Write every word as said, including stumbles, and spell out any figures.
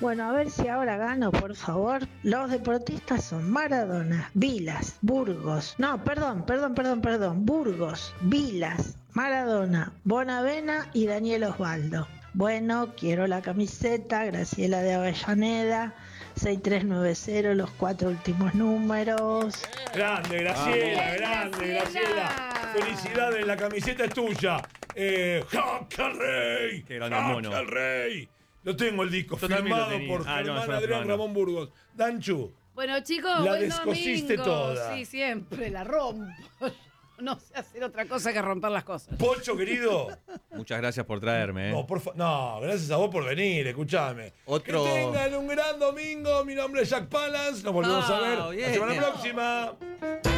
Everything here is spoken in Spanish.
Bueno, a ver si ahora gano, por favor. Los deportistas son Maradona, Vilas, Burgos. No, perdón, perdón, perdón, perdón. Burgos, Vilas, Maradona, Bonavena y Daniel Osvaldo. Bueno, quiero la camiseta, Graciela de Avellaneda, seis tres nueve cero, los cuatro últimos números. Grande, Graciela, grande, Graciela. Felicidades, la camiseta es tuya. Eh, ¡Jaque al Rey! Qué grande ¡Jaque mono. al Rey! Lo tengo el disco, Yo también lo firmado tenía. por Ah, no, Germán yo no, Adrián no, no. Ramón Burgos. Danchu, Bueno, chicos, la buen descosiste domingo. toda. Sí, siempre la rompo. No sé hacer otra cosa que romper las cosas. Pocho querido. Muchas gracias por traerme. ¿eh? No, por fa- no, gracias a vos por venir, escuchame. Otro- Que tengan un gran domingo. Mi nombre es Jack Palance. Nos volvemos Ah, a ver bien. la semana próxima.